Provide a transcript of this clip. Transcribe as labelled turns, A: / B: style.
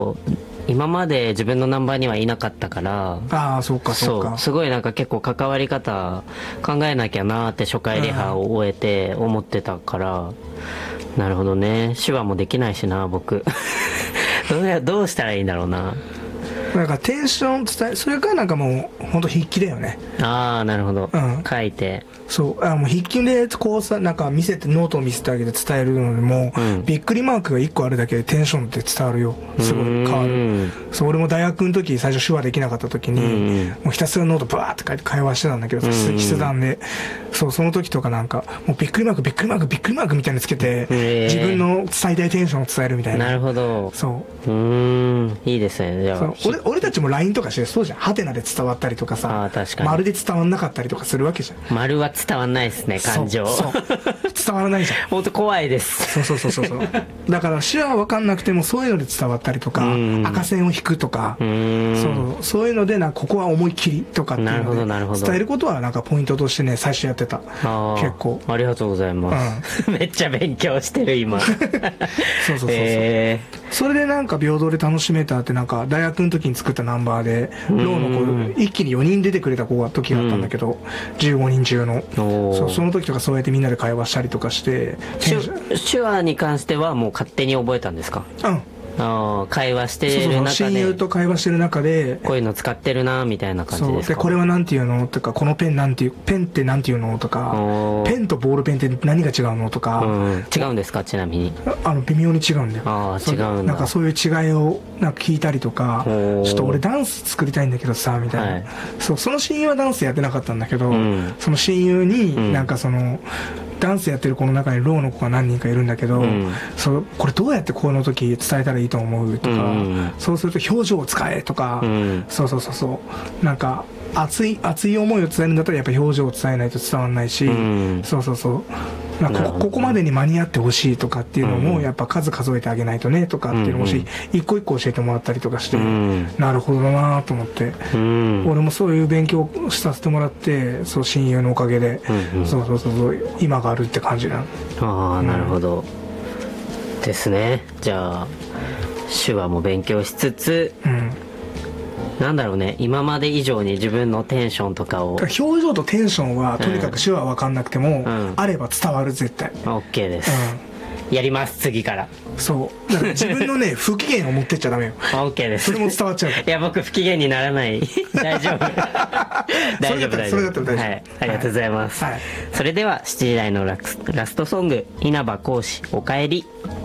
A: 今まで自分のナンバーにはいなかったから、
B: ああ、そうかそうか。
A: すごいなんか結構関わり方考えなきゃなーって初回リハを終えて思ってたから、なるほどね。手話もできないしな、僕。どうしたらいいんだろうな。
B: なんかテンション伝え、それからなんかもう本当筆記だよね。
A: ああ、なるほど。書いて。
B: そう、もう筆記でこうさ、なんかノートを見せてあげて伝えるのでも、びっくりマークが1個あるだけでテンションって伝わるよ。すごい変わる。そう、俺も大学の時、最初手話できなかった時に、もうひたすらノートバーって書いて会話してたんだけど、筆談で。そう、その時とかなんか、もうびっくりマーク、びっくりマーク、びっくりマークみたいにつけて、自分の最大テンションを伝えるみたいな。
A: なるほど。
B: そう。
A: いいですね。じゃあ。
B: 俺たちも LINE とかしてそうじゃん。ハテナで伝わったりとかさ、
A: 確かに
B: 丸で伝わんなかったりとかするわけじゃん。
A: 丸は伝わんないですね、感情。
B: そう伝わらないじゃん。
A: 本当怖いです。
B: そうだから手話分かんなくてもそういうので伝わったりとか、赤線を引くとか、そういうのでここは思いっきりとかっていうので伝えることはなんかポイントとしてね、最初やってた。結構。
A: ありがとうございます。めっちゃ勉強してる今。
B: そう。それでなんか平等で楽しめたって、なんか大学の時に作ったナンバーで、ローの子、一気に4人出てくれた時があったんだけど、15人中の。その時とかそうやってみんなで会話したりとかして。
A: 手話に関してはもう勝手に覚えたんですか？会話してる中で。
B: 親友と会話してる中で。
A: こういうの使ってるなみたいな感じですか？
B: で、これはなんていうのとか、このペンってなんていうのとか、ペンとボールペンって何が違うのとか。
A: 違うんですか、ちなみに。
B: 微妙に違うんだよ。
A: 違うんだ。
B: なんかそういう違いをなんか聞いたりとか、ちょっと俺ダンス作りたいんだけどさ、みたいな。その親友はダンスやってなかったんだけど、その親友になんかダンスやってる子の中にローの子が何人かいるんだけど、これどうやってこの時伝えたらいいと思うとか、そうすると表情を使えとか、なんか熱い思いを伝えるんだったらやっぱ表情を伝えないと伝わらないし、ここまでに間に合ってほしいとかっていうのもやっぱ数数えてあげないとねとかっていうのも一個一個教えてもらったりとかして、なるほどなと思って、俺もそういう勉強させてもらって、親友のおかげで今があるって感じなの。
A: なるほどですね。じゃあ手話も勉強しつつ、なんだろうね、今まで以上に自分のテンションとかを。
B: 表情とテンションはとにかく手話分かんなくても、あれば伝わる、絶対。
A: OK です。やります、次から。
B: そうだから自分のね不機嫌を持ってっちゃダメよ。
A: OK です。
B: それも伝わっちゃう。い
A: や、僕不機嫌にならない。大丈夫。大丈夫。
B: それだったら大丈夫。
A: はい、ありがとうございます。それでは7時台のラストソング、稲葉講師おかえり。